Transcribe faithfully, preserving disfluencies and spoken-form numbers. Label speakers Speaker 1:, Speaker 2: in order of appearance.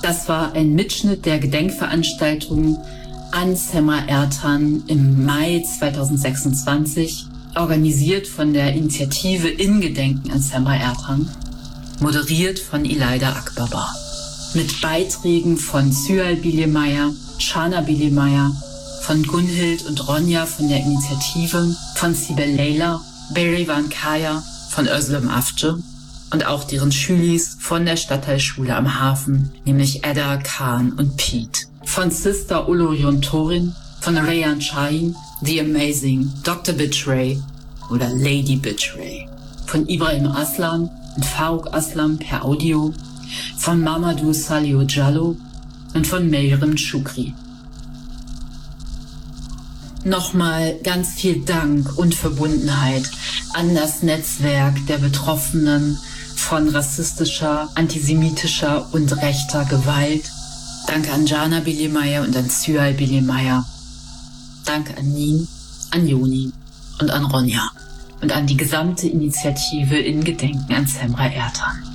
Speaker 1: Das war ein Mitschnitt der Gedenkveranstaltung an Semra Ertan im Mai zweitausendsechsundzwanzig, organisiert von der Initiative In Gedenken an Semra Ertan, moderiert von İlayda Akbaba. Mit Beiträgen von Süheyl Bilimaya, Shana Bilimaya, von Gunhild und Ronja von der Initiative, von Sibel Leyla, Berivan Kaya, von Özlem Afce und auch deren Schülis von der Stadtteilschule am Hafen, nämlich Edda, Khan und Pete. Von Sister Olorion Torin, von Reyhan Shahin, The Amazing, Doktor Bitchray oder Lady Bitchray. Von Ibrahim Aslan und Faruk Aslam per Audio, von Mamadou Salih Jallow und von Meyrim Shukri. Nochmal ganz viel Dank und Verbundenheit an das Netzwerk der Betroffenen von rassistischer, antisemitischer und rechter Gewalt. Danke an Jana Bilimaya und an Süheyl Bilimaya. Danke an Nin, an Joni und an Ronja und an die gesamte Initiative In Gedenken an Semra Ertan.